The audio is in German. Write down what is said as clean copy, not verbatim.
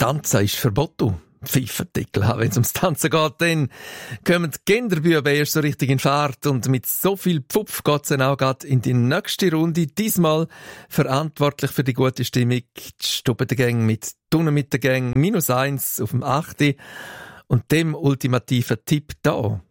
Tanzen ist verboten. Pfeifendeckel haben. Wenn es ums Tanzen geht, dann kommen die Genderbuben erst so richtig in Fahrt und mit so viel Pfupf geht es dann auch gerade in die nächste Runde. Diesmal verantwortlich für die gute Stimmung die Stube der Gang mit Tunnen mit der Gang -1 auf dem 8. Und dem ultimativen Tipp da